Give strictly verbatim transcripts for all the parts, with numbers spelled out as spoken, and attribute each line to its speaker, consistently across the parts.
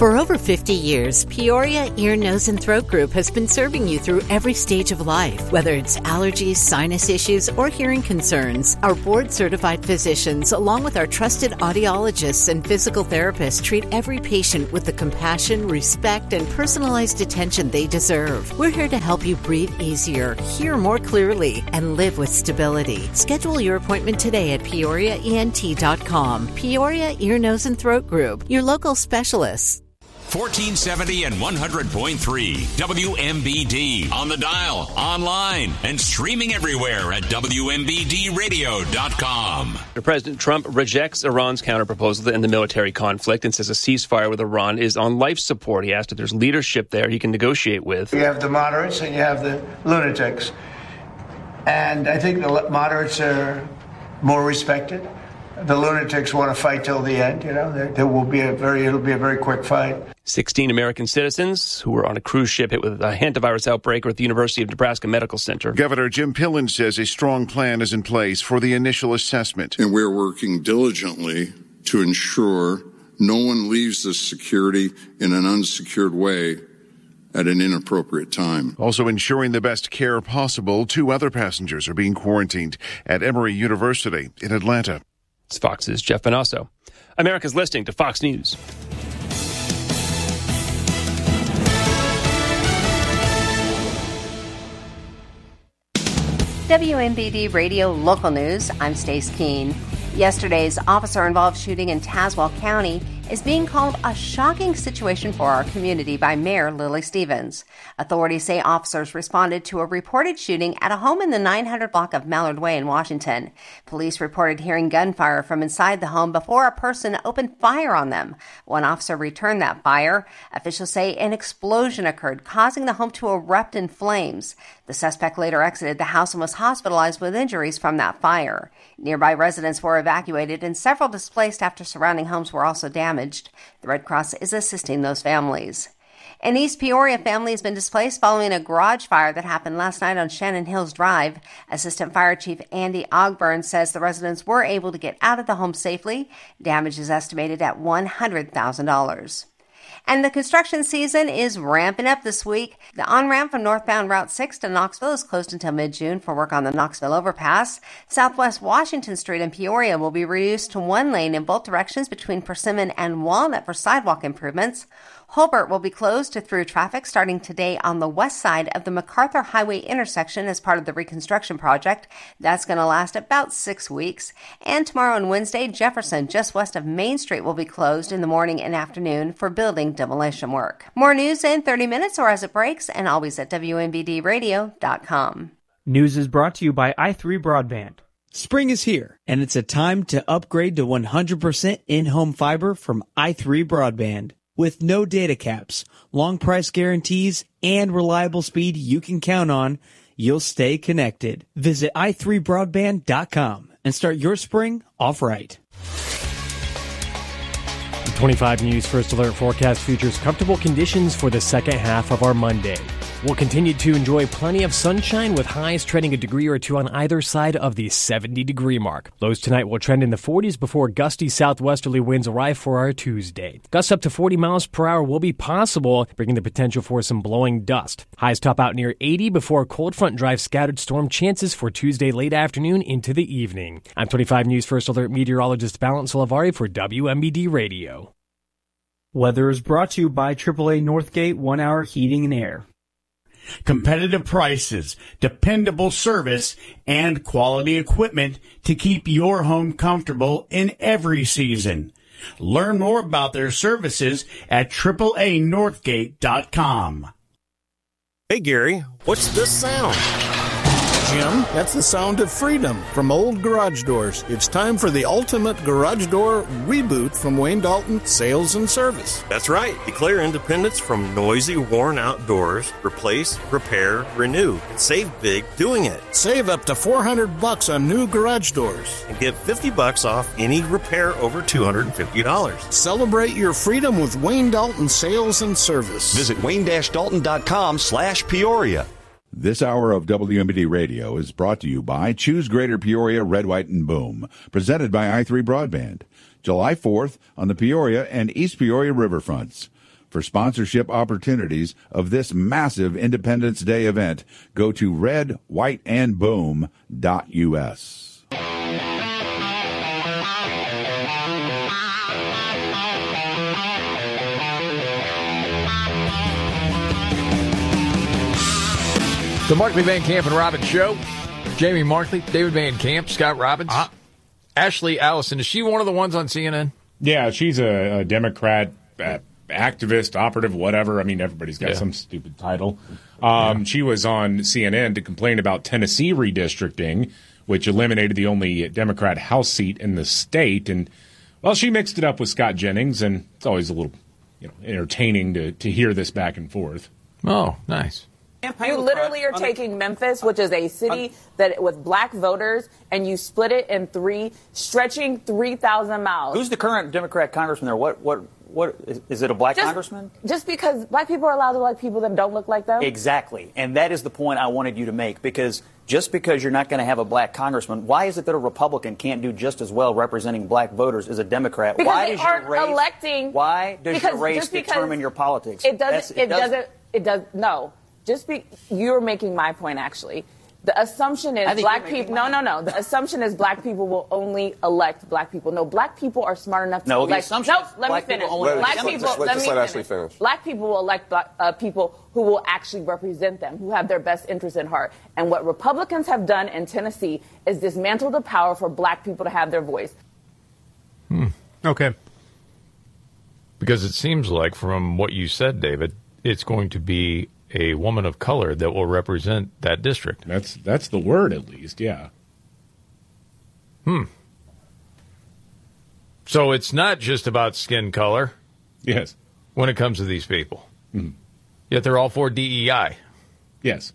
Speaker 1: For over fifty years, Peoria Ear, Nose, and Throat Group has been serving you through every stage of life. Whether it's allergies, sinus issues, or hearing concerns, our board-certified physicians, along with our trusted audiologists and physical therapists, treat every patient with the compassion, respect, and personalized attention they deserve. We're here to help you breathe easier, hear more clearly, and live with stability. Schedule your appointment today at peoria E N T dot com. Peoria Ear, Nose, and Throat Group, your local specialists.
Speaker 2: fourteen seventy and one hundred point three W M B D. On the dial, online, and streaming everywhere at W M B D radio dot com.
Speaker 3: President Trump rejects Iran's counterproposal to end the military conflict and says a ceasefire with Iran is on life support. He asked if there's leadership there he can negotiate with.
Speaker 4: You have the moderates and you have the lunatics. And I think the moderates are more respected. The lunatics want to fight till the end. You know, there, there will be a very, it'll be a very quick fight.
Speaker 3: sixteen American citizens who were on a cruise ship hit with a hantavirus outbreak at the University of Nebraska Medical Center.
Speaker 5: Governor Jim Pillen says a strong plan is in place for the initial assessment.
Speaker 6: And we're working diligently to ensure no one leaves this security in an unsecured way at an inappropriate time.
Speaker 5: Also ensuring the best care possible, two other passengers are being quarantined at Emory University in Atlanta.
Speaker 3: It's Fox's Jeff Bonasso. America's listening to Fox News.
Speaker 7: W M B D Radio Local News, I'm Stace Keene. Yesterday's officer-involved shooting in Tazewell County is being called a shocking situation for our community by Mayor Lily Stevens. Authorities say officers responded to a reported shooting at a home in the nine hundred block of Mallard Way in Washington. Police reported hearing gunfire from inside the home before a person opened fire on them. One officer returned that fire. Officials say an explosion occurred, causing the home to erupt in flames. The suspect later exited the house and was hospitalized with injuries from that fire. Nearby residents were evacuated and several displaced after surrounding homes were also damaged. The Red Cross is assisting those families. An East Peoria family has been displaced following a garage fire that happened last night on Shannon Hills Drive. Assistant Fire Chief Andy Ogburn says the residents were able to get out of the home safely. Damage is estimated at one hundred thousand dollars. And the construction season is ramping up this week. The on-ramp from northbound Route six to Knoxville is closed until mid-June for work on the Knoxville Overpass. Southwest Washington Street in Peoria will be reduced to one lane in both directions between Persimmon and Walnut for sidewalk improvements. Holbert will be closed to through traffic starting today on the west side of the MacArthur Highway intersection as part of the reconstruction project. That's going to last about six weeks. And tomorrow and Wednesday, Jefferson, just west of Main Street, will be closed in the morning and afternoon for building demolition work. More news in thirty minutes or as it breaks, and always at W M B D radio dot com.
Speaker 8: News is brought to you by i three Broadband.
Speaker 9: Spring is here, and it's a time to upgrade to one hundred percent in-home fiber from i three Broadband. With no data caps, long price guarantees, and reliable speed you can count on, you'll stay connected. Visit i three broadband dot com and start your spring off right.
Speaker 10: The twenty-five News First Alert forecast features comfortable conditions for the second half of our Monday. We'll continue to enjoy plenty of sunshine with highs trending a degree or two on either side of the seventy degree mark. Lows tonight will trend in the forties before gusty southwesterly winds arrive for our Tuesday. Gusts up to forty miles per hour will be possible, bringing the potential for some blowing dust. Highs top out near eighty before a cold front drives scattered storm chances for Tuesday late afternoon into the evening. I'm twenty-five News First Alert meteorologist Balance Salavari for W M B D Radio.
Speaker 8: Weather is brought to you by triple A Northgate One Hour Heating and Air.
Speaker 11: Competitive prices, dependable service, and quality equipment to keep your home comfortable in every season. Learn more about their services at triple A northgate dot com.
Speaker 12: Hey, Gary, what's this sound? Jim, that's the sound of freedom from Old Garage Doors. It's time for the ultimate garage door reboot from Wayne Dalton Sales and Service. That's right. Declare independence from noisy, worn-out doors. Replace, repair, renew, and save big doing it. Save up to four hundred bucks on new garage doors. And get fifty bucks off any repair over two hundred fifty dollars. Celebrate your freedom with Wayne Dalton Sales and Service.
Speaker 13: Visit wayne dash dalton dot com slash Peoria.
Speaker 14: This hour of W M B D Radio is brought to you by Choose Greater Peoria, Red, White, and Boom, presented by i three Broadband. July fourth on the Peoria and East Peoria riverfronts. For sponsorship opportunities of this massive Independence Day event, go to red white and boom dot U S.
Speaker 15: The Markley, Van Camp, and Robbins Show. Jamie Markley, David Van Camp, Scott Robbins. Uh, Ashley Allison, is she one of the ones on C N N?
Speaker 16: Yeah, she's a, a Democrat, uh, activist, operative, whatever. I mean, everybody's got yeah. some stupid title. Um, yeah. She was on C N N to complain about Tennessee redistricting, which eliminated the only Democrat House seat in the state. And, well, she mixed it up with Scott Jennings, and it's always a little you know, entertaining to, to hear this back and forth.
Speaker 15: Oh, nice.
Speaker 17: You literally are taking Memphis, which is a city that with black voters, and you split it in three, stretching three thousand miles.
Speaker 18: Who's the current Democrat congressman there? What, what, what is, is it a black
Speaker 17: just,
Speaker 18: congressman? Just
Speaker 17: because black people are allowed to like people that don't look like them?
Speaker 18: Exactly. And that is the point I wanted you to make, because just because you're not going to have a black congressman, why is it that a Republican can't do just as well representing black voters as a Democrat?
Speaker 17: Because
Speaker 18: why
Speaker 17: they
Speaker 18: does
Speaker 17: aren't
Speaker 18: your race,
Speaker 17: electing.
Speaker 18: Why does
Speaker 17: because,
Speaker 18: your race determine your politics?
Speaker 17: It doesn't. It, it doesn't. doesn't. It does. No. Just be, you're making my point, actually. The assumption is black people. No, no, no. The assumption is black people will only elect black people. No, black people are smart enough to
Speaker 18: no,
Speaker 17: elect.
Speaker 18: The assumption
Speaker 17: no, let me finish.
Speaker 18: Black
Speaker 17: people.
Speaker 18: Just,
Speaker 17: let me
Speaker 18: let
Speaker 17: finish.
Speaker 18: finish.
Speaker 17: Black people will elect black, uh, people who will actually represent them, who have their best interests in heart. And what Republicans have done in Tennessee is dismantle the power for black people to have their voice.
Speaker 15: Hmm.
Speaker 19: Okay.
Speaker 15: Because it seems like, from what you said, David, it's going to be a woman of color that will represent that district.
Speaker 16: That's that's the word, at least, yeah.
Speaker 15: Hmm. So it's not just about skin color.
Speaker 16: Yes.
Speaker 15: When it comes to these people.
Speaker 16: Hmm.
Speaker 15: Yet they're all for D E I.
Speaker 16: Yes.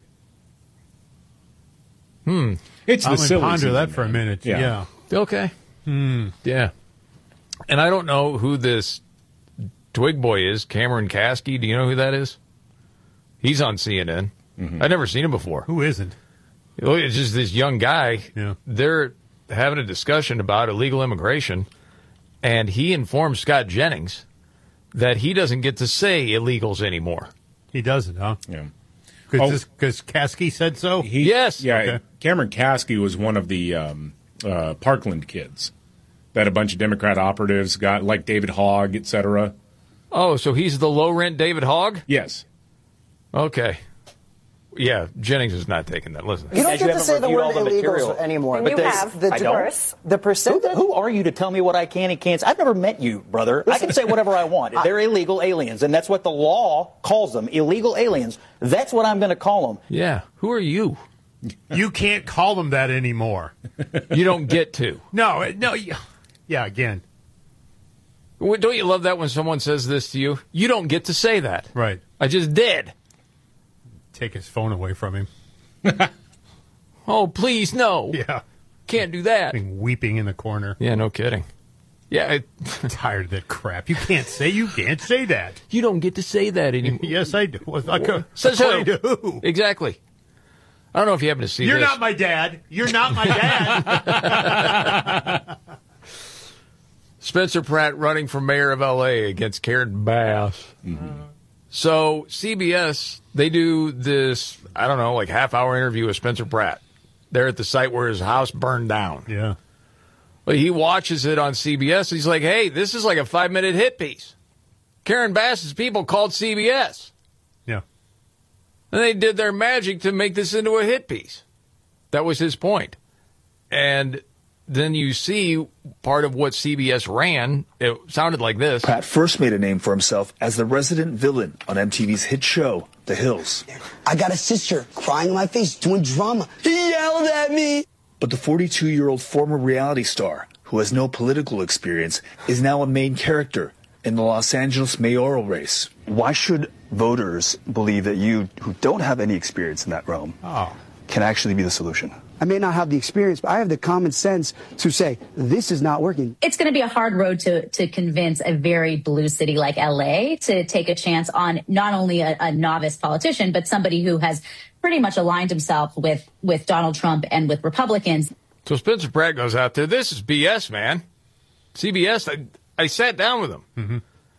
Speaker 15: Hmm.
Speaker 19: It's the I'm silly ponder season, that for man. a minute. Yeah.
Speaker 15: yeah. Okay.
Speaker 19: Hmm.
Speaker 15: Yeah. And I don't know who this twig boy is. Cameron Kasky. Do you know who that is? He's on C N N. Mm-hmm. I've never seen him before.
Speaker 19: Who isn't?
Speaker 15: It's just this young guy.
Speaker 19: Yeah.
Speaker 15: They're having a discussion about illegal immigration, and he informs Scott Jennings that he doesn't get to say illegals anymore.
Speaker 19: He doesn't, huh?
Speaker 16: Yeah.
Speaker 19: Because oh, Kasky said so?
Speaker 16: He,
Speaker 15: yes.
Speaker 16: Yeah.
Speaker 19: Okay.
Speaker 16: Cameron Kasky was one of the um, uh, Parkland kids that a bunch of Democrat operatives got, like David Hogg, et cetera.
Speaker 15: Oh, so he's the low-rent David Hogg?
Speaker 16: Yes.
Speaker 15: Okay. Yeah, Jennings is not taking that. Listen.
Speaker 20: You don't
Speaker 18: As
Speaker 20: get
Speaker 18: you
Speaker 20: to say the word
Speaker 18: the
Speaker 20: illegals
Speaker 18: material.
Speaker 20: anymore.
Speaker 18: But
Speaker 20: you
Speaker 18: this,
Speaker 20: have the
Speaker 18: I
Speaker 20: diverse,
Speaker 18: don't.
Speaker 20: the percent.
Speaker 18: Who, who are you to tell me what I can and can't? I've never met you, brother. Listen, I can say whatever I want. They're illegal aliens, and that's what the law calls them, illegal aliens. That's what I'm going to call them.
Speaker 15: Yeah. Who are you?
Speaker 19: You can't call them that anymore.
Speaker 15: You don't get to.
Speaker 19: No, no. Yeah, again.
Speaker 15: Don't you love that when someone says this to you? You don't get to say that.
Speaker 19: Right.
Speaker 15: I just did.
Speaker 19: Take his phone away from him.
Speaker 15: Oh, please, no.
Speaker 19: Yeah.
Speaker 15: Can't do that.
Speaker 19: Being weeping in the corner.
Speaker 15: Yeah, no kidding. Yeah. I,
Speaker 19: I'm tired of that crap. You can't say, you can't say that.
Speaker 15: You don't get to say that anymore.
Speaker 19: Yes, I do. Well,
Speaker 15: Says who?
Speaker 19: To who?
Speaker 15: Exactly. I don't know if you happen to see
Speaker 19: You're
Speaker 15: this.
Speaker 19: not my dad. You're not my dad.
Speaker 15: Spencer Pratt running for mayor of L A against Karen Bass. Mm-hmm. So C B S, they do this, I don't know, like half-hour interview with Spencer Pratt. They're at the site where his house burned down.
Speaker 19: Yeah.
Speaker 15: But he watches it on C B S. He's like, hey, this is like a five-minute hit piece. Karen Bass's people called C B S.
Speaker 19: Yeah.
Speaker 15: And they did their magic to make this into a hit piece. That was his point. And then you see part of what C B S ran. It sounded like this.
Speaker 21: Pratt first made a name for himself as the resident villain on M T V's hit show, The Hills.
Speaker 22: I got a sister crying in my face, doing drama. He yelled at me.
Speaker 21: But the forty-two-year-old former reality star, who has no political experience, is now a main character in the Los Angeles mayoral race.
Speaker 23: Why should voters believe that you, who don't have any experience in that realm,
Speaker 19: oh.
Speaker 23: can actually be the solution?
Speaker 22: I may not have the experience, but I have the common sense to say, this is not working.
Speaker 24: It's going to be a hard road to, to convince a very blue city like L A to take a chance on not only a, a novice politician, but somebody who has pretty much aligned himself with, with Donald Trump and with Republicans.
Speaker 15: So Spencer Pratt goes out there. This is B S, man. C B S, I, I sat down with him.
Speaker 19: Mm-hmm.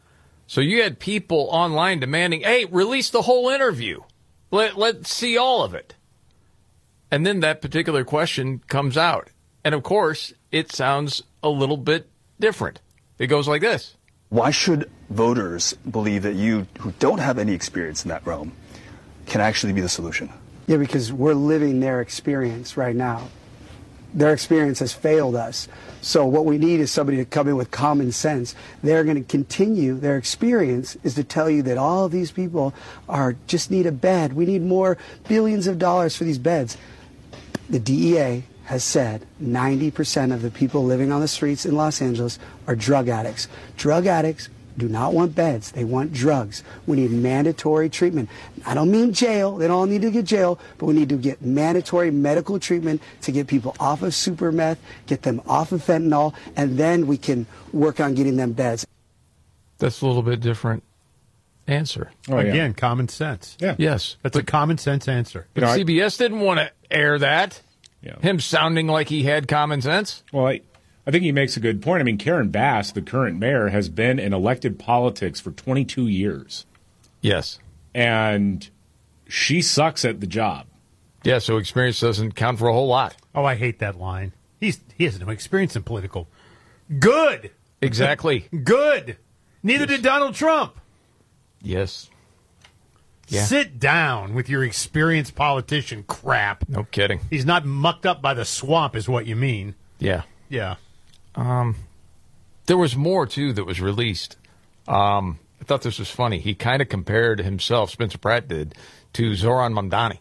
Speaker 15: So you had people online demanding, hey, release the whole interview. Let, let's see all of it. And then that particular question comes out. And, of course, it sounds a little bit different. It goes like this.
Speaker 23: Why should voters believe that you, who don't have any experience in that realm, can actually be the solution?
Speaker 22: Yeah, because we're living their experience right now. Their experience has failed us. So what we need is somebody to come in with common sense. They're going to continue, their experience is to tell you that all of these people are just need a bed. We need more billions of dollars for these beds. The D E A has said ninety percent of the people living on the streets in Los Angeles are drug addicts. Drug addicts do not want beds. They want drugs. We need mandatory treatment. I don't mean jail. They don't all need to get jail, but we need to get mandatory medical treatment to get people off of super meth, get them off of fentanyl, and then we can work on getting them beds.
Speaker 15: That's a little bit different answer.
Speaker 19: Oh, Again, yeah. common sense.
Speaker 16: Yeah.
Speaker 15: Yes.
Speaker 19: That's but, a common sense answer.
Speaker 15: But you know, C B S I, didn't want to air that.
Speaker 16: Yeah.
Speaker 15: Him sounding like he had common sense.
Speaker 16: Well, I, I think he makes a good point. I mean, Karen Bass, the current mayor, has been in elected politics for twenty-two years.
Speaker 15: Yes.
Speaker 16: And she sucks at the job.
Speaker 15: Yeah, so experience doesn't count for a whole lot.
Speaker 19: Oh, I hate that line. He's He has no experience in political. Good.
Speaker 15: Exactly.
Speaker 19: Good. Neither yes. did Donald Trump.
Speaker 15: Yes. Yeah.
Speaker 19: Sit down with your experienced politician crap.
Speaker 15: No kidding.
Speaker 19: He's not mucked up by the swamp is what you mean.
Speaker 15: Yeah.
Speaker 19: Yeah.
Speaker 15: Um, there was more, too, that was released. Um, I thought this was funny. He kind of compared himself, Spencer Pratt did, to Zoran Mamdani.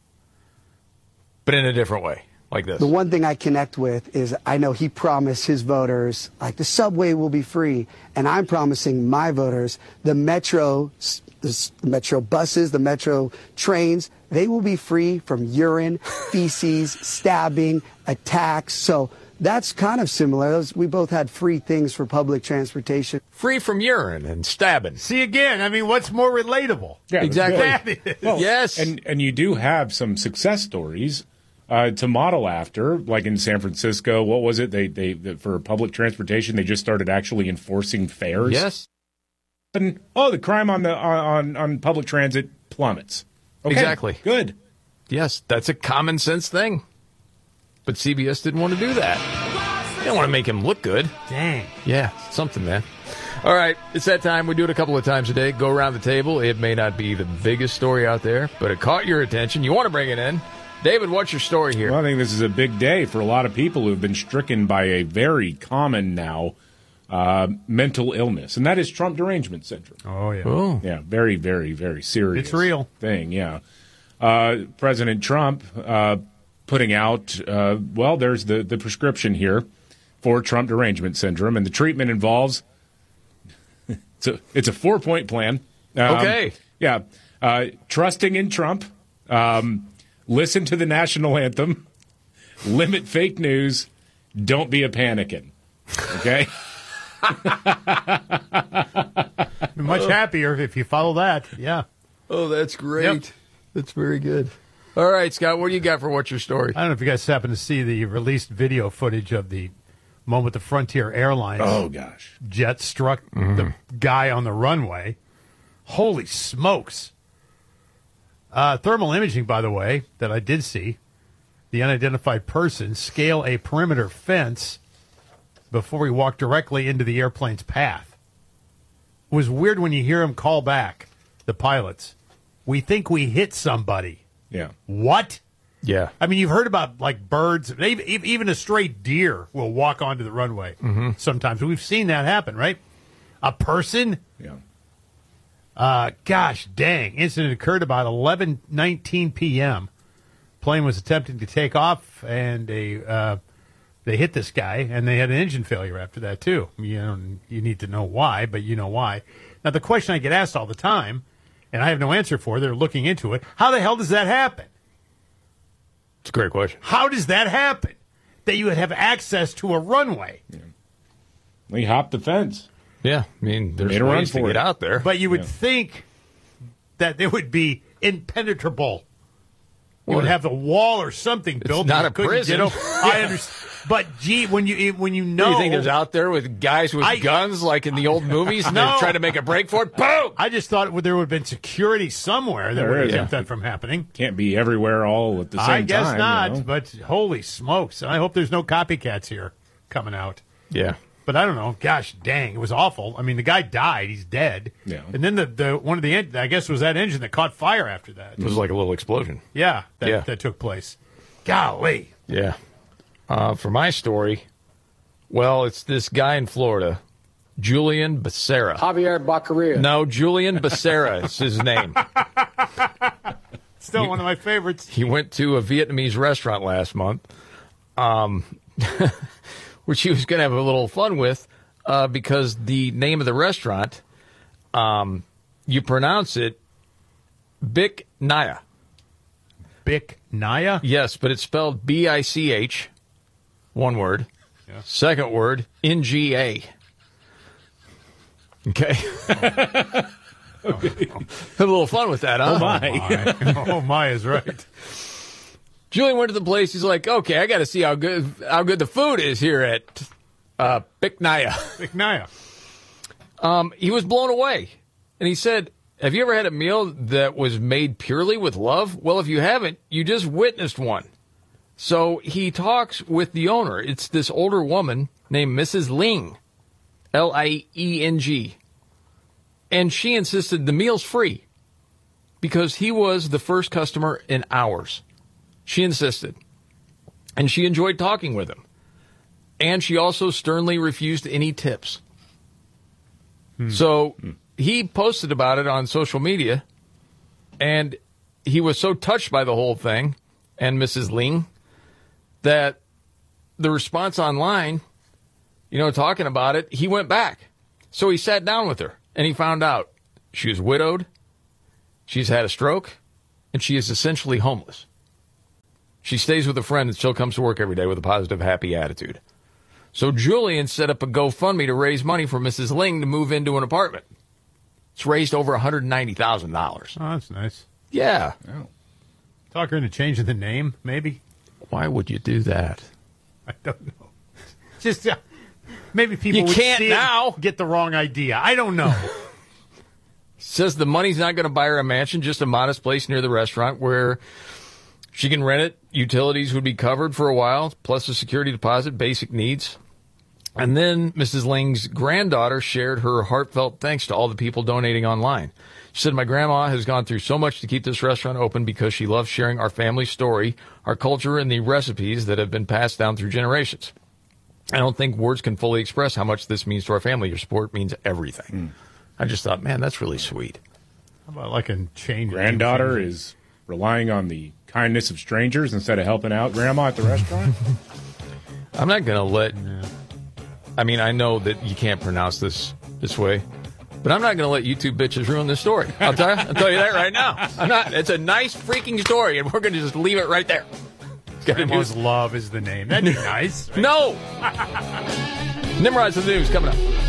Speaker 15: But in a different way, like this.
Speaker 22: The one thing I connect with is I know he promised his voters, like, the subway will be free. And I'm promising my voters the metro, the metro buses, the metro trains, they will be free from urine, feces, stabbing, attacks. So that's kind of similar. We both had free things for public transportation.
Speaker 15: Free from urine and stabbing.
Speaker 19: See, again, I mean, what's more relatable?
Speaker 16: Yeah,
Speaker 15: exactly.
Speaker 16: Well,
Speaker 15: yes.
Speaker 16: And, and you do have some success stories uh, to model after, like in San Francisco. What was it? They, they for public transportation, they just started actually enforcing fares.
Speaker 15: Yes.
Speaker 16: And, oh, the crime on the on, on public transit plummets. Okay,
Speaker 15: exactly.
Speaker 16: Good.
Speaker 15: Yes, that's a common sense thing. But C B S didn't want to do that. They don't want to make him look good.
Speaker 19: Dang.
Speaker 15: Yeah, something, man. All right, it's that time. We do it a couple of times a day. Go around the table. It may not be the biggest story out there, but it caught your attention. You want to bring it in. David, what's your story here?
Speaker 16: Well, I think this is a big day for a lot of people who have been stricken by a very common now uh, mental illness, and that is Trump derangement syndrome.
Speaker 19: Oh, yeah.
Speaker 15: Oh.
Speaker 16: Yeah, very, very, very serious.
Speaker 19: It's real.
Speaker 16: Thing, yeah. Uh, President Trump uh, putting out, uh, well, there's the, the prescription here for Trump derangement syndrome, and the treatment involves, it's a, it's a four-point plan. Um,
Speaker 15: okay.
Speaker 16: Yeah. Uh, trusting in Trump, um, listen to the national anthem, limit fake news, don't be a panicking. Okay?
Speaker 19: Much happier if you follow that. Yeah.
Speaker 15: Oh, that's great.
Speaker 19: Yep.
Speaker 15: That's very good. All right, Scott, what do you got for what's your story?
Speaker 19: I don't know if you guys happen to see the released video footage of the moment the Frontier Airlines
Speaker 16: oh, gosh.
Speaker 19: jet struck mm-hmm. the guy on the runway. Holy smokes. Uh, thermal imaging, by the way, that I did see. The unidentified person scale a perimeter fence before he walked directly into the airplane's path. It was weird when you hear him call back, the pilots. We think we hit somebody.
Speaker 16: Yeah.
Speaker 19: What?
Speaker 15: Yeah.
Speaker 19: I mean, you've heard about, like, birds. Even a stray deer will walk onto the runway
Speaker 15: mm-hmm.
Speaker 19: sometimes. We've seen that happen, right? A person?
Speaker 16: Yeah.
Speaker 19: Uh, gosh dang. Incident occurred about eleven nineteen p.m. Plane was attempting to take off, and they, uh, they hit this guy, and they had an engine failure after that, too. You know, you need to know why, but you know why. Now, the question I get asked all the time, and I have no answer for, they're looking into it, how the hell does that happen?
Speaker 15: It's a great question.
Speaker 19: How does that happen? That you would have access to a runway?
Speaker 16: Yeah. He hopped the fence.
Speaker 15: Yeah, I mean, there's
Speaker 16: Made a run
Speaker 15: ways to
Speaker 16: for
Speaker 15: get
Speaker 16: it.
Speaker 15: out there.
Speaker 19: But you would
Speaker 16: Yeah.
Speaker 19: think that it would be impenetrable. You
Speaker 15: Well,
Speaker 19: would have the wall or something built.
Speaker 15: not
Speaker 19: you
Speaker 15: a
Speaker 19: couldn't
Speaker 15: prison.
Speaker 19: get over. I understand. But gee, when you when you know,
Speaker 15: What do you think there's out there with guys with
Speaker 19: I-
Speaker 15: guns like in the old movies? And
Speaker 19: No.
Speaker 15: they try to make a break for it. Boom!
Speaker 19: I just thought there would have been security somewhere that
Speaker 16: There
Speaker 19: would have
Speaker 16: is.
Speaker 19: kept that from happening.
Speaker 16: Can't be everywhere all at the same time.
Speaker 19: I guess not,
Speaker 16: you know?
Speaker 19: but holy smokes! I hope there's no copycats here coming out.
Speaker 15: Yeah.
Speaker 19: But I don't know. Gosh dang, it was awful. I mean, the guy died. He's dead.
Speaker 16: Yeah.
Speaker 19: And then the, the one of the en- I guess was that engine that caught fire after that.
Speaker 15: It was like a little explosion.
Speaker 19: Yeah, that,
Speaker 15: Yeah.
Speaker 19: that took place. Golly.
Speaker 15: Yeah. Uh, for my story, well, it's this guy in Florida, Julian Becerra.
Speaker 1: Javier Baccaria.
Speaker 15: No, Julian Becerra is his name.
Speaker 19: Still one of my favorites.
Speaker 15: He went to a Vietnamese restaurant last month, um, which he was going to have a little fun with uh, because the name of the restaurant, um, you pronounce it Bic Naya.
Speaker 19: Bic Naya?
Speaker 15: Yes, but it's spelled B I C H, one word.
Speaker 19: Yeah.
Speaker 15: Second word, N G A. Okay. Have a little fun with that, huh?
Speaker 19: Oh, my. Oh, my is right.
Speaker 15: Julian went to the place. He's like, okay, I got to see how good how good the food is here at uh, Bic Naya.
Speaker 19: Bic Naya.
Speaker 15: Um, he was blown away. And he said, have you ever had a meal that was made purely with love? Well, if you haven't, you just witnessed one. So he talks with the owner. It's this older woman named Missus Ling, L I E N G. And she insisted the meal's free because he was the first customer in hours. She insisted. And she enjoyed talking with him. And she also sternly refused any tips. Hmm. So he posted about it on social media, and he was so touched by the whole thing and Missus Ling that the response online, you know, talking about it, he went back. So he sat down with her, and he found out she was widowed, she's had a stroke, and she is essentially homeless. She stays with a friend and still comes to work every day with a positive, happy attitude. So Julian set up a GoFundMe to raise money for Missus Ling to move into an apartment. It's raised over one hundred ninety thousand dollars.
Speaker 19: Oh, that's nice.
Speaker 15: Yeah.
Speaker 19: Oh. Talk her into changing the name, maybe?
Speaker 15: Why would you do that?
Speaker 19: I don't know. Just uh, maybe people
Speaker 15: You
Speaker 19: would
Speaker 15: can't
Speaker 19: see it,
Speaker 15: now.
Speaker 19: get the wrong idea. I don't know.
Speaker 15: Says the money's not going to buy her a mansion, just a modest place near the restaurant where she can rent it. Utilities would be covered for a while, plus a security deposit, basic needs. And then Missus Ling's granddaughter shared her heartfelt thanks to all the people donating online. She said, my grandma has gone through so much to keep this restaurant open because she loves sharing our family story, our culture, and the recipes that have been passed down through generations. I don't think words can fully express how much this means to our family. Your support means everything. Mm. I just thought, man, that's really sweet.
Speaker 19: How about like a chain?
Speaker 16: Granddaughter is relying on the kindness of strangers instead of helping out grandma at the restaurant?
Speaker 15: I'm not going to let... I mean, I know that you can't pronounce this this way, but I'm not going to let you two bitches ruin this story. I'll tell you, I'll tell you that right now. I'm not. It's a nice freaking story, and we're going to just leave it right there.
Speaker 19: Grandma's Love is the name. That'd be nice.
Speaker 15: No! Nimrod's the news coming up.